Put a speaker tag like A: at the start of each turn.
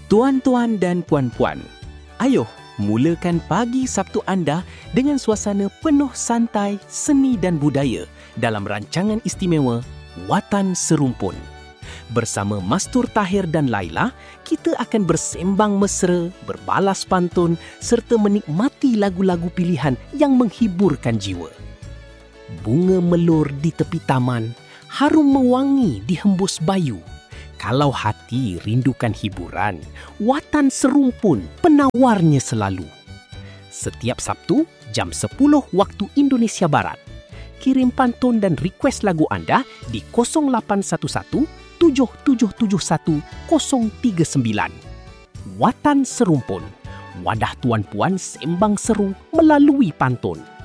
A: Tuan-tuan dan puan-puan, ayuh mulakan pagi Sabtu anda dengan suasana penuh santai, seni dan budaya dalam rancangan istimewa Watan Serumpun. Bersama Mastur Tahir dan Laila, kita akan bersembang mesra, berbalas pantun serta menikmati lagu-lagu pilihan yang menghiburkan jiwa. Bunga melur di tepi taman, harum mewangi dihembus bayu. Kalau hati rindukan hiburan, Watan Serumpun penawarnya selalu. Setiap Sabtu, jam 10 waktu Indonesia Barat. Kirim pantun dan request lagu anda di 0811 7771 039. Watan Serumpun, wadah tuan-puan sembang seru melalui pantun.